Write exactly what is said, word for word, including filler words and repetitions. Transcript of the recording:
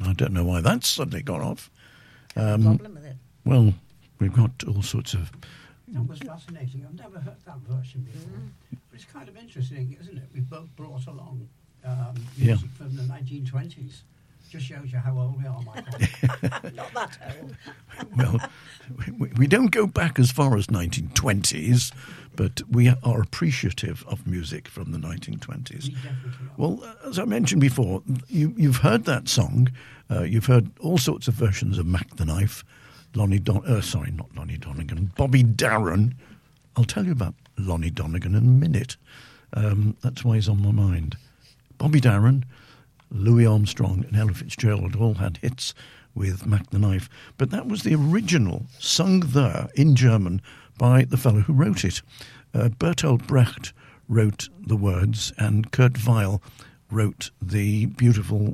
I don't know why that's suddenly gone off. Um, problem with it. Well, we've got all sorts of... That was fascinating. I've never heard that version before. Mm. But it's kind of interesting, isn't it? We've both brought along um, Yeah. music from the nineteen twenties. Just shows you how old we are, Michael. Not that old. Well, we, we don't go back as far as nineteen twenties, but we are appreciative of music from the nineteen twenties. We definitely are. Well, as I mentioned before, you, you've heard that song. Uh, you've heard all sorts of versions of Mac the Knife. Lonnie Don... Uh, sorry, not Lonnie Donegan. Bobby Darin. I'll tell you about Lonnie Donegan in a minute. Um, that's why he's on my mind. Bobby Darin, Louis Armstrong and Ella Fitzgerald all had hits with Mac the Knife. But that was the original, sung there in German by the fellow who wrote it. Uh, Bertolt Brecht wrote the words and Kurt Weill wrote the beautiful